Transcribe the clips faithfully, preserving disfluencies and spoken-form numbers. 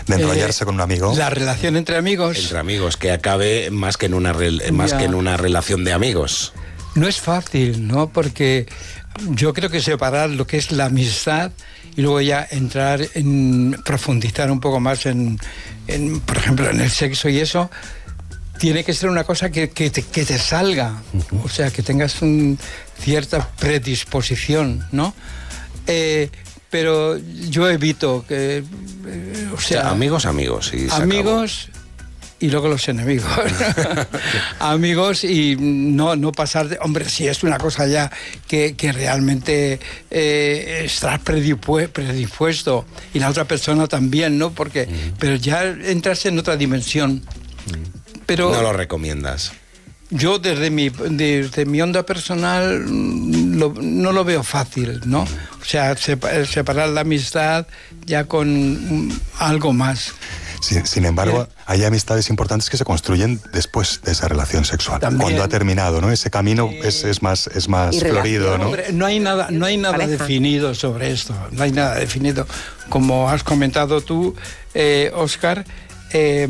de enrollarse eh, con un amigo. La relación entre amigos. Entre amigos, que acabe más que en una, más que en una relación de amigos. No es fácil, ¿no? Porque yo creo que separar lo que es la amistad y luego ya entrar en profundizar un poco más en, en por ejemplo, en el sexo y eso, tiene que ser una cosa que, que, te, que te salga, uh-huh. O sea, que tengas un, cierta predisposición, ¿no? Eh, pero yo evito que, eh, o sea, o sea, amigos, amigos, y amigos y luego los enemigos, amigos y no no pasar de, hombre, si es una cosa ya que, que realmente eh, estás predispuesto y la otra persona también, ¿no? Porque, uh-huh. Pero ya entras en otra dimensión. Uh-huh. Pero no lo recomiendas. Yo desde mi, desde mi onda personal lo, no lo veo fácil, ¿no? O sea, separar la amistad ya con algo más. Sin, sin embargo, hay amistades importantes que se construyen después de esa relación sexual. También, cuando ha terminado, ¿no? Ese camino eh, es, es más, es más florido, ¿no? Hombre, no hay nada, no hay nada definido sobre esto. No hay nada definido. Como has comentado tú, eh, Óscar, eh,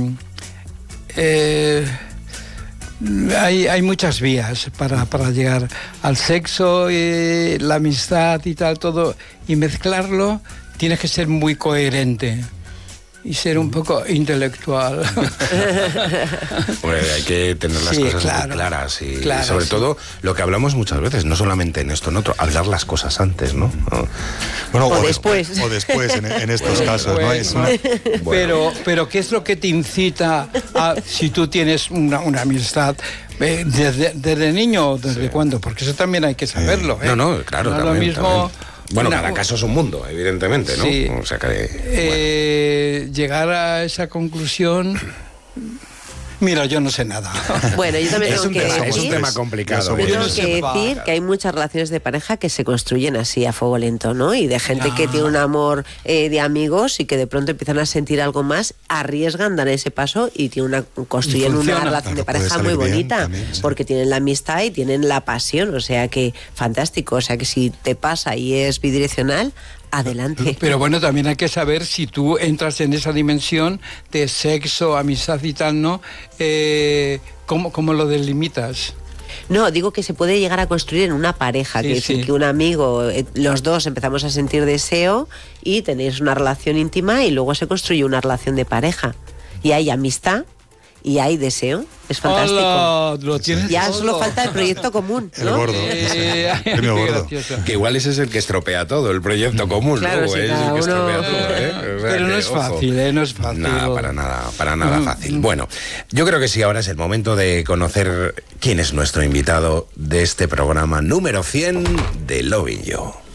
eh, Hay, hay muchas vías para, para llegar al sexo, y la amistad y tal, todo, y mezclarlo, tienes que ser muy coherente y ser un poco intelectual. Bueno, hay que tener las sí, cosas claro, muy claras y, claro, y sobre sí. todo lo que hablamos muchas veces, no solamente en esto, en otro, hablar las cosas antes, ¿no? Bueno, o, o después. después. O después, en, en estos bueno, casos, bueno, ¿no? Es una... bueno. Pero, pero ¿qué es lo que te incita a, si tú tienes una, una amistad, eh, desde, desde niño o desde sí. cuándo? Porque eso también hay que saberlo. ¿eh? No, no, claro, no también, lo mismo. También. Bueno, Una, cada caso es un mundo, evidentemente, ¿no? Sí. O sea que, bueno. eh, llegar a esa conclusión... Mira, yo no sé nada. Bueno, yo también tengo que decir... Es un tema complicado. Yo tengo que decir que hay muchas relaciones de pareja que se construyen así a fuego lento, ¿no? Y de gente no. que tiene un amor eh, de amigos y que de pronto empiezan a sentir algo más, arriesgan, dan ese paso y tienen una, construyen una relación de pareja muy bonita. También, sí. Porque tienen la amistad y tienen la pasión, o sea que fantástico. O sea que si te pasa y es bidireccional... Adelante. Pero bueno, también hay que saber si tú entras en esa dimensión de sexo, amistad y tal, ¿no? Eh, ¿cómo, ¿Cómo lo delimitas? No, digo que se puede llegar a construir en una pareja, sí, que es sí. decir, que un amigo, los dos empezamos a sentir deseo y tenéis una relación íntima y luego se construye una relación de pareja. Y hay amistad y hay deseo. Es fantástico. Hola, lo tienes ya todo. solo falta el proyecto común, ¿no? El gordo. Eh, Premio gordo. Que igual ese es el que estropea todo, el proyecto común, claro, ¿no? sí, es el que uno... estropea todo, ¿eh? O sea, pero no que, es ojo, fácil, ¿eh? No es fácil. Nada, para nada, para nada mm. fácil. Bueno, yo creo que sí, ahora es el momento de conocer quién es nuestro invitado de este programa número cien de Loving You.